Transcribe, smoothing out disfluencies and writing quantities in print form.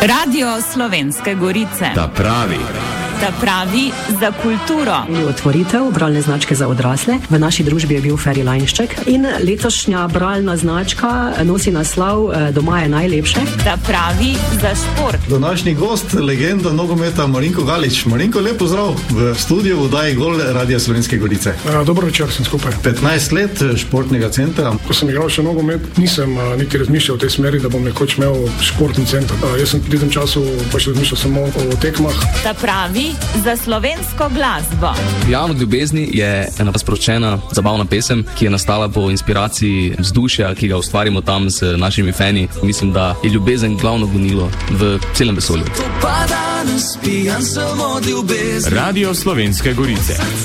Radio Slovenske Gorice. Ta pravi za kulturo. Otvoritev bralne značke za odrasle. V naši družbi je bil Feri Lajnšček in letošnja bralna značka nosi naslov Doma je najlepše. Ta pravi za šport. Današnji gost, legenda nogometa Marinko Galič. Marinko, lep pozdrav v studiu Oddaji Gol Radio Slovenske Gorice. Dobro večer, sem skupaj. 15 let športnega centra. Ko sem igral še nogomet, nisem niti razmišljal v tej smeri, da bom nekoč imel športni center. Jaz sem v tem času pač razmišljal samo o tekmah. Ta pravi za slovensko glasbo. Javno ljubezni je ena sproščena, zabavna pesem, ki je nastala po inspiraciji vzdušja, ki ga ustvarimo tam z našimi fani. Mislim, da je ljubezen glavno gonilo v celem vesolju. Radio Slovenske Gorice.